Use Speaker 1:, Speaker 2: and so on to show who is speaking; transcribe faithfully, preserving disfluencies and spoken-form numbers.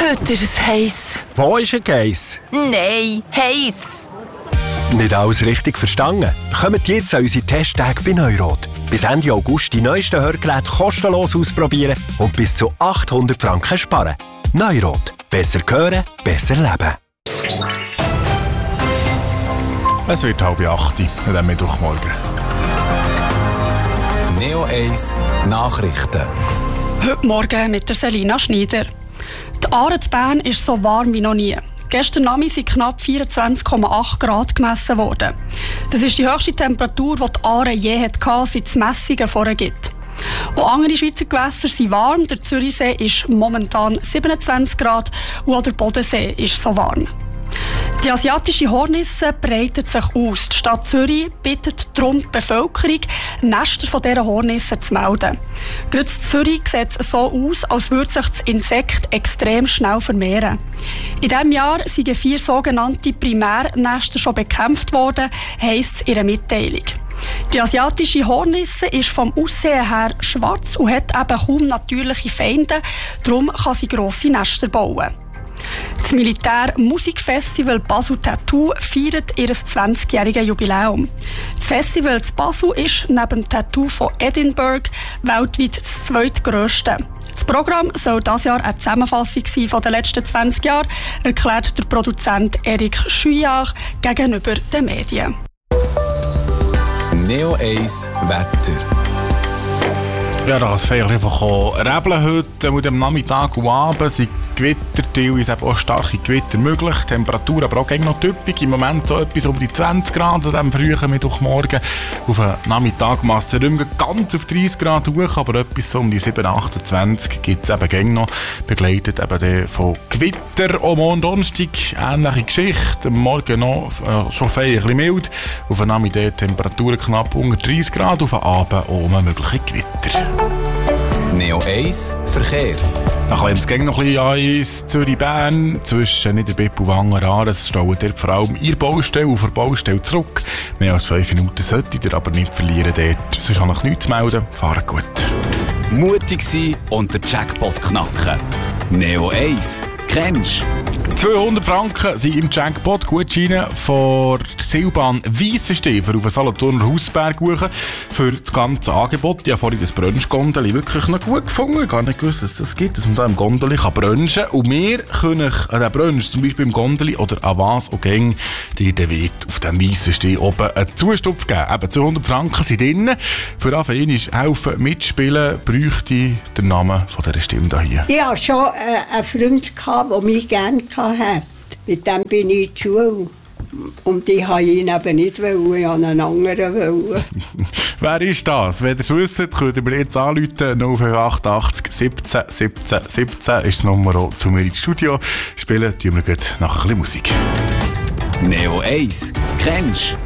Speaker 1: Heute ist es heiß.
Speaker 2: Wo ist ein Geiss?
Speaker 1: Nein, heiß.
Speaker 2: Nicht alles richtig verstanden? Kommt jetzt an unsere Testtage bei Neurot. Bis Ende August die neuesten Hörgeräte kostenlos ausprobieren und bis zu achthundert Franken sparen. Neurot. Besser hören, besser leben.
Speaker 3: Es wird halb acht an diesem Mittwochmorgen.
Speaker 4: Neo eins Nachrichten.
Speaker 5: Heute Morgen mit der Selina Schneider. Die Aare in Bern ist so warm wie noch nie. Gestern Nachmittag sind knapp vierundzwanzig Komma acht Grad gemessen worden. Das ist die höchste Temperatur, die die Aare je hatte, seit es Messungen vorher gibt. Auch andere Schweizer Gewässer sind warm. Der Zürichsee ist momentan siebenundzwanzig Grad und auch der Bodensee ist so warm. Die asiatische Hornisse breitet sich aus. Die Stadt Zürich bittet darum die Bevölkerung, Nester von dieser Hornisse zu melden. Gerade in Zürich sieht es so aus, als würde sich das Insekt extrem schnell vermehren. In diesem Jahr sind vier sogenannte Primärnester schon bekämpft worden, heisst es in einer Mitteilung. Die asiatische Hornisse ist vom Aussehen her schwarz und hat eben kaum natürliche Feinde, darum kann sie grosse Nester bauen. Das Militär-Musikfestival Basel Tattoo feiert ihr zwanzigjähriges Jubiläum. Das Festival in Basel ist neben dem Tattoo von Edinburgh weltweit das zweitgrösste. Das Programm soll dieses Jahr eine Zusammenfassung sein von den letzten zwanzig Jahren, erklärt der Produzent Eric Schuyach gegenüber den Medien.
Speaker 4: Neo eins Wetter.
Speaker 3: Ja, da kann es vielleicht einfach rebeln heute. Mit dem Nachmittag und Abend sind Gewitter, teilweise eben auch starke Gewitter möglich. Die Temperatur aber auch noch typisch. Im Moment so etwas um die zwanzig Grad an diesem frühen Mittwochmorgen. Auf den Nachmittag macht es nicht ganz auf dreißig Grad hoch, aber etwas so um die sieben, achtundzwanzig gibt es eben gäng noch. Begleitet eben von Gewitter. Auch morgen Donnerstag ähnliche Geschichte. Morgen noch äh, schon fein, ein bisschen mild. Auf den Nachmittag Temperaturen knapp unter dreißig Grad. Auf den Abend auch mögliche Gewitter.
Speaker 4: Neo eins Verkehr.
Speaker 3: Da klemmt es noch ein bisschen an ins Zürich-Bern. Zwischen Niederbipp und Wangen-Aare staut ihr vor allem in der Baustelle und von der Baustelle zurück. Mehr als fünf Minuten solltet ihr aber nicht verlieren dort. Sonst habe ich nichts zu melden. Fahrt gut.
Speaker 4: Mutig sein und den Jackpot knacken. Neo eins. Kennst du?
Speaker 3: zweihundert Franken sind im Jackpot Gutscheine von der Seilbahn Weissenstefer auf den Solothurner Hausberg buchen für das ganze Angebot. Ich habe vorhin das Brunch-Gondeli wirklich noch gut gefunden. Ich habe gar nicht gewusst, dass es das gibt, dass man da im Gondeli brunchen kann. Und wir können an diesem Brunch, zum Beispiel im Gondeli oder an was auch gäng, dir den Weg auf dem Weissensteh oben einen Zustupf geben. Eben zweihundert Franken sind drin. Für Anfang helfen mitspielen, bräuchte ich den Namen von dieser Stimme hier.
Speaker 6: Ich hatte schon äh, einen Freund, gehabt, der mich gerne hatte. Mit dem bin ich in die Schule. Und ich wollte ihn eben nicht, wollen, ich wollte einen anderen. Wollen.
Speaker 3: Wer ist das? Wenn ihr es wisst, könnt ihr mir jetzt anrufen. null fünf acht acht siebzehn siebzehn siebzehn ist die Nummer zu mir ins Studio. Spielen tun wir gleich nach ein bisschen Musik.
Speaker 4: Neo eins. Kennst du?